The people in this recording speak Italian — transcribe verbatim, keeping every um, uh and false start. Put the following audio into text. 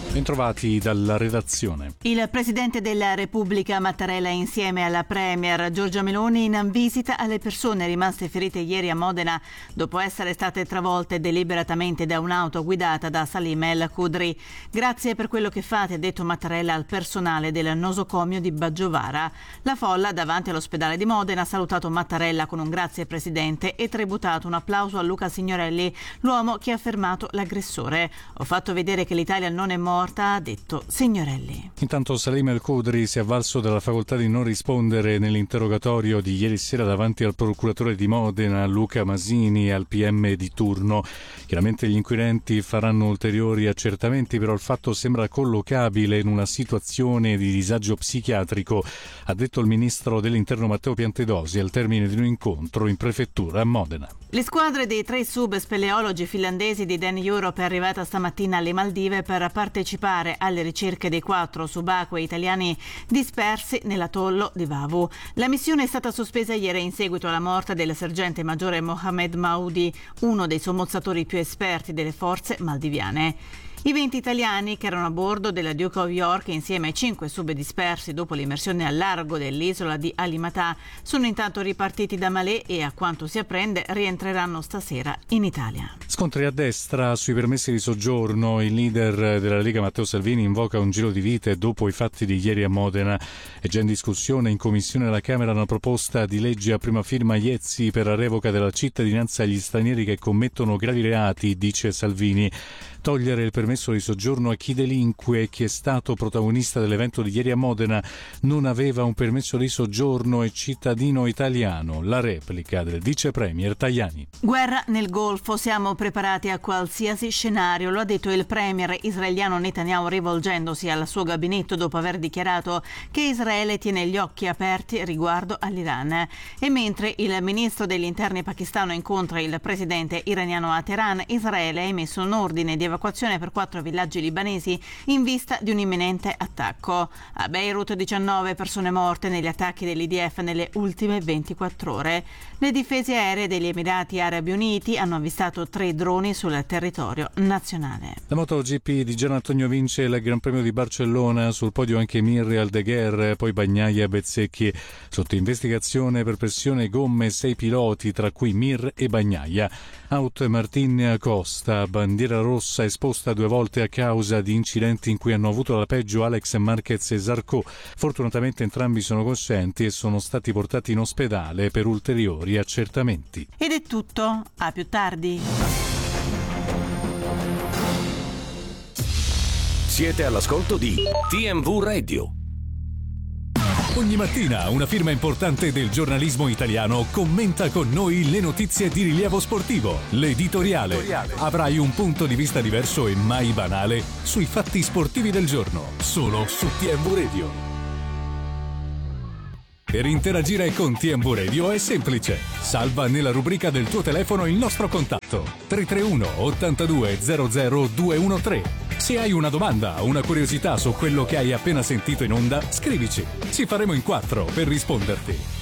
Bentrovati dalla redazione. Il Presidente della Repubblica Mattarella insieme alla Premier Giorgia Meloni in visita alle persone rimaste ferite ieri a Modena dopo essere state travolte deliberatamente da un'auto guidata da Salim El Khudri. Grazie per quello che fate, ha detto Mattarella al personale del nosocomio di Baggiovara. La folla davanti all'ospedale di Modena ha salutato Mattarella con un grazie Presidente e tributato un applauso a Luca Signorelli, l'uomo che ha fermato l'aggressore. Ho fatto vedere che l'Italia non è morta, ha detto Signorelli. Intanto Salim El Khudri si è avvalso della facoltà di non rispondere nell'interrogatorio di ieri sera davanti al procuratore di Modena Luca Masini e al P M di turno. Chiaramente gli inquirenti faranno ulteriori accertamenti, però il fatto sembra collocabile in una situazione di disagio psichiatrico, ha detto il ministro dell'Interno Matteo Piantedosi al termine di un incontro in prefettura a Modena. Le squadre dei tre sub-speleologi finlandesi di Dan Europe è arrivata stamattina alle Maldive per partecipare alle ricerche dei quattro subacquei italiani dispersi nell'atollo di Vavu. La missione è stata sospesa ieri in seguito alla morte del sergente maggiore Mohamed Maudi, uno dei sommozzatori più esperti delle forze maldiviane. I venti italiani che erano a bordo della Duke of York insieme ai cinque sub dispersi dopo l'immersione al largo dell'isola di Alimatà sono intanto ripartiti da Malé e, a quanto si apprende, rientreranno stasera in Italia. Scontri a destra sui permessi di soggiorno. Il leader della Lega Matteo Salvini invoca un giro di vite dopo i fatti di ieri a Modena. È già in discussione in commissione alla Camera una proposta di legge a prima firma Iezzi per la revoca della cittadinanza agli stranieri che commettono gravi reati, dice Salvini. Togliere il permesso di soggiorno a chi delinque e chi è stato protagonista dell'evento di ieri a Modena non aveva un permesso di soggiorno e cittadino italiano. La replica del vice premier Tajani. Guerra nel Golfo, siamo preparati a qualsiasi scenario, lo ha detto il premier israeliano Netanyahu rivolgendosi al suo gabinetto dopo aver dichiarato che Israele tiene gli occhi aperti riguardo all'Iran. E mentre il ministro degli interni pakistano incontra il presidente iraniano a Teheran, Israele ha emesso un ordine di evacuazione per quattro villaggi libanesi in vista di un imminente attacco. A Beirut diciannove persone morte negli attacchi dell'I D F nelle ultime ventiquattro ore. Le difese aeree degli Emirati Arabi Uniti hanno avvistato tre droni sul territorio nazionale. La MotoGP di Gian Antonio vince il Gran Premio di Barcellona, sul podio anche Mir e Aldeguer, poi Bagnaia e Bezzecchi. Sotto investigazione per pressione gomme sei piloti, tra cui Mir e Bagnaia. Out Martin Costa, bandiera rossa esposta due volte a causa di incidenti in cui hanno avuto la peggio Alex Marquez e Zarco. Fortunatamente entrambi sono coscienti e sono stati portati in ospedale per ulteriori accertamenti. Ed è tutto, a più tardi. Siete all'ascolto di T M V Radio. Ogni mattina una firma importante del giornalismo italiano commenta con noi le notizie di rilievo sportivo. L'editoriale. Avrai un punto di vista diverso e mai banale sui fatti sportivi del giorno, solo su T M V Radio. Per interagire con T M V Radio è semplice. Salva nella rubrica del tuo telefono il nostro contatto tre tre uno ottantadue zero zero due uno tre. Se hai una domanda o una curiosità su quello che hai appena sentito in onda, scrivici. Ci faremo in quattro per risponderti.